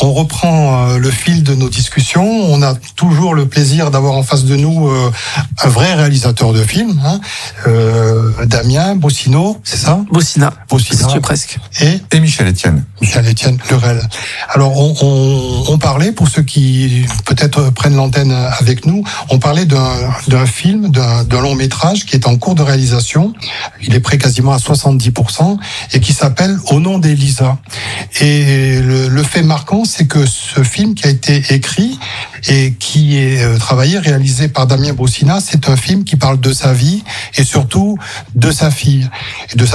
on reprend le fil de nos discussions. On a toujours le plaisir d'avoir en face de nous un vrai réalisateur de films, Damien Bossinot, c'est ça ? Bossina, tu es presque. Et Michel Etienne. Michel Etienne Lurel. Alors, on parlait, pour ceux qui peut-être prennent l'antenne avec nous, on parlait d'un film, d'un long métrage qui est en cours de réalisation. Il est prêt quasiment à 70% et qui s'appelle Au nom d'Elisa. Et le fait marquant, c'est que ce film qui a été écrit et qui est travaillé, réalisé par Damien Bossina, c'est un film qui parle de sa vie et surtout de sa fille. Et de